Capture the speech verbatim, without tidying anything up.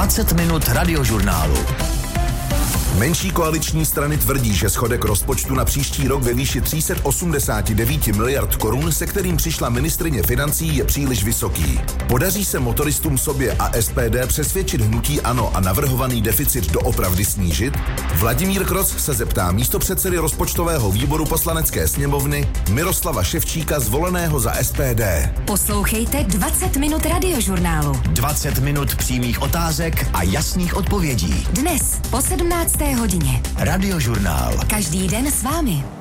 dvacet minut radiožurnálu. Menší koaliční strany tvrdí, že schodek rozpočtu na příští rok ve výši tři sta osmdesát devět miliard korun, se kterým přišla ministryně financí, je příliš vysoký. Podaří se motoristům sobě a S P D přesvědčit hnutí ANO a navrhovaný deficit doopravdy snížit? Vladimír Kroc se zeptá místopředsedy rozpočtového výboru Poslanecké sněmovny Miroslava Ševčíka, zvoleného za S P D. Poslouchejte dvacet minut radiožurnálu. dvacet minut přímých otázek a jasných odpovědí. Dnes po sedmnácté hodině. Radiožurnál. Každý den s vámi.